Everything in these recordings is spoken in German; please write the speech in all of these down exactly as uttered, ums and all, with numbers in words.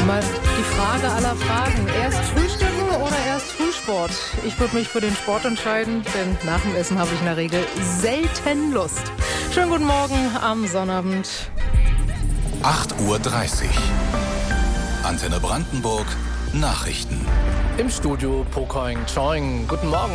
Mal die Frage aller Fragen. Erst Frühstücken oder erst Frühsport? Ich würde mich für den Sport entscheiden, denn nach dem Essen habe ich in der Regel selten Lust. Schönen guten Morgen am Sonnabend. acht Uhr dreißig. Antenne Brandenburg. Nachrichten. Im Studio Pokoing Choing. Guten Morgen.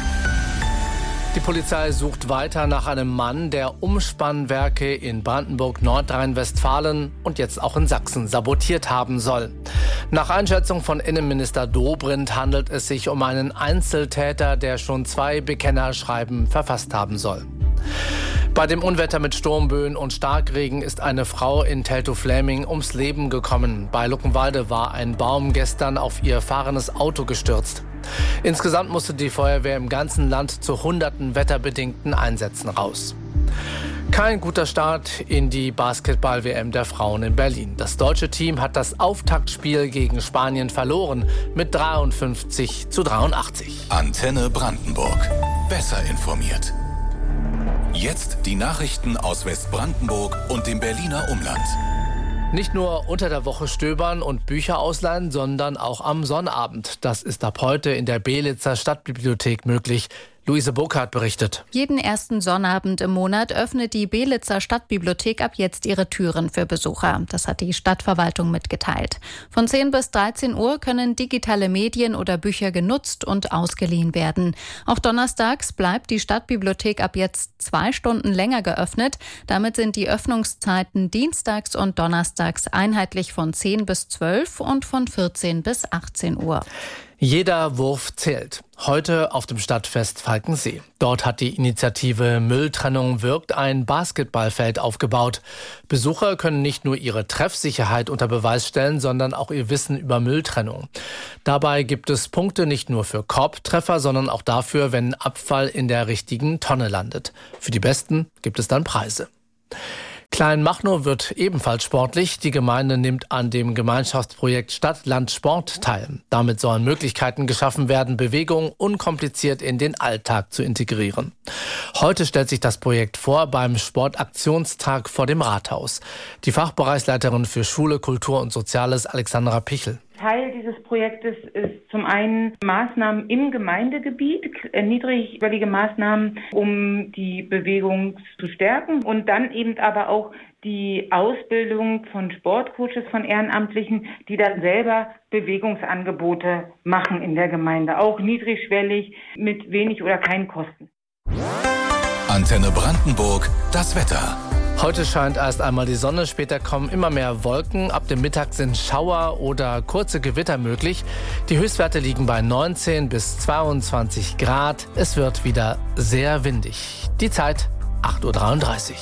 Die Polizei sucht weiter nach einem Mann, der Umspannwerke in Brandenburg, Nordrhein-Westfalen und jetzt auch in Sachsen sabotiert haben soll. Nach Einschätzung von Innenminister Dobrindt handelt es sich um einen Einzeltäter, der schon zwei Bekennerschreiben verfasst haben soll. Bei dem Unwetter mit Sturmböen und Starkregen ist eine Frau in Teltow-Fläming ums Leben gekommen. Bei Luckenwalde war ein Baum gestern auf ihr fahrendes Auto gestürzt. Insgesamt musste die Feuerwehr im ganzen Land zu hunderten wetterbedingten Einsätzen raus. Kein guter Start in die Basketball-W M der Frauen in Berlin. Das deutsche Team hat das Auftaktspiel gegen Spanien verloren mit dreiundfünfzig zu dreiundachtzig. Antenne Brandenburg. Besser informiert. Jetzt die Nachrichten aus Westbrandenburg und dem Berliner Umland. Nicht nur unter der Woche stöbern und Bücher ausleihen, sondern auch am Sonnabend. Das ist ab heute in der Belitzer Stadtbibliothek möglich. Luise Burkhardt berichtet. Jeden ersten Sonnabend im Monat öffnet die Belitzer Stadtbibliothek ab jetzt ihre Türen für Besucher. Das hat die Stadtverwaltung mitgeteilt. Von zehn bis dreizehn Uhr können digitale Medien oder Bücher genutzt und ausgeliehen werden. Auch donnerstags bleibt die Stadtbibliothek ab jetzt zwei Stunden länger geöffnet. Damit sind die Öffnungszeiten dienstags und donnerstags einheitlich von zehn bis zwölf und von vierzehn bis achtzehn Uhr. Jeder Wurf zählt. Heute auf dem Stadtfest Falkensee. Dort hat die Initiative Mülltrennung wirkt ein Basketballfeld aufgebaut. Besucher können nicht nur ihre Treffsicherheit unter Beweis stellen, sondern auch ihr Wissen über Mülltrennung. Dabei gibt es Punkte nicht nur für Korbtreffer, sondern auch dafür, wenn Abfall in der richtigen Tonne landet. Für die Besten gibt es dann Preise. Kleinmachnow wird ebenfalls sportlich. Die Gemeinde nimmt an dem Gemeinschaftsprojekt Stadt, Land, Sport teil. Damit sollen Möglichkeiten geschaffen werden, Bewegung unkompliziert in den Alltag zu integrieren. Heute stellt sich das Projekt vor beim Sportaktionstag vor dem Rathaus. Die Fachbereichsleiterin für Schule, Kultur und Soziales, Alexandra Pichel. Teil dieses Projektes ist zum einen Maßnahmen im Gemeindegebiet, niedrigschwellige Maßnahmen, um die Bewegung zu stärken und dann eben aber auch die Ausbildung von Sportcoaches, von Ehrenamtlichen, die dann selber Bewegungsangebote machen in der Gemeinde, auch niedrigschwellig mit wenig oder keinen Kosten. Antenne Brandenburg, das Wetter. Heute scheint erst einmal die Sonne, später kommen immer mehr Wolken. Ab dem Mittag sind Schauer oder kurze Gewitter möglich. Die Höchstwerte liegen bei neunzehn bis zweiundzwanzig Grad. Es wird wieder sehr windig. Die Zeit acht Uhr dreiunddreißig.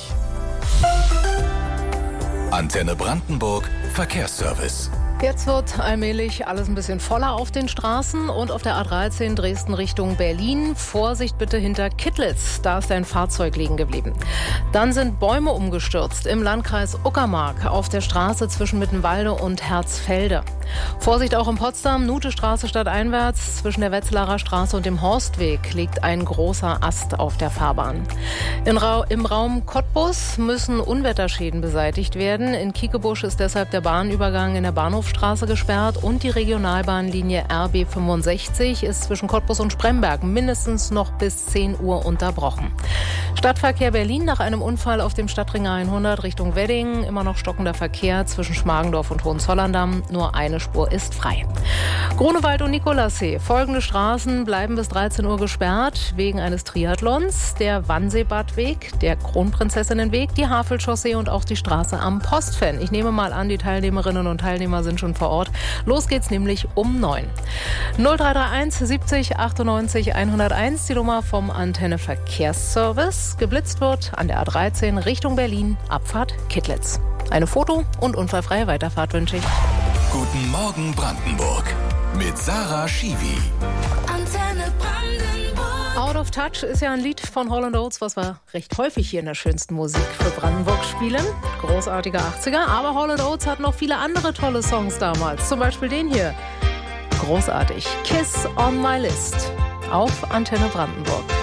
Antenne Brandenburg, Verkehrsservice. Jetzt wird allmählich alles ein bisschen voller auf den Straßen und auf der A dreizehn Dresden Richtung Berlin. Vorsicht bitte hinter Kittlitz, da ist ein Fahrzeug liegen geblieben. Dann sind Bäume umgestürzt im Landkreis Uckermark auf der Straße zwischen Mittenwalde und Herzfelde. Vorsicht auch in Potsdam, Nutestraße stadteinwärts. Zwischen der Wetzlarer Straße und dem Horstweg liegt ein großer Ast auf der Fahrbahn. In Ra- Im Raum Cottbus müssen Unwetterschäden beseitigt werden. In Kiekebusch ist deshalb der Bahnübergang in der Bahnhofstraße gesperrt und die Regionalbahnlinie R B fünfundsechzig ist zwischen Cottbus und Spremberg mindestens noch bis zehn Uhr unterbrochen. Stadtverkehr Berlin nach einem Unfall auf dem Stadtring hundert Richtung Wedding. Immer noch stockender Verkehr zwischen Schmargendorf und Hohenzollern-Damm. Nur eine Spur ist frei. Grunewald und Nikolassee. Folgende Straßen bleiben bis dreizehn Uhr gesperrt wegen eines Triathlons. Der Wannseebadweg, der Kronprinzessinnenweg, die Havelchaussee und auch die Straße am Postfen. Ich nehme mal an, die Teilnehmerinnen und Teilnehmer sind schon vor Ort. Los geht's nämlich um neun. null drei drei eins siebzig achtundneunzig hunderteins, die Nummer vom Antenne Verkehrsservice. Geblitzt wird an der A dreizehn Richtung Berlin, Abfahrt Kittlitz. Eine Foto- und unfallfreie Weiterfahrt wünsche ich. Guten Morgen Brandenburg mit Sarah Schiwi. Antenne Brandenburg. Out of Touch ist ja ein Lied von Hall and Oates, was wir recht häufig hier in der schönsten Musik für Brandenburg spielen. Großartige achtziger, aber Hall and Oates hat noch viele andere tolle Songs damals. Zum Beispiel den hier. Großartig. Kiss on my list. Auf Antenne Brandenburg.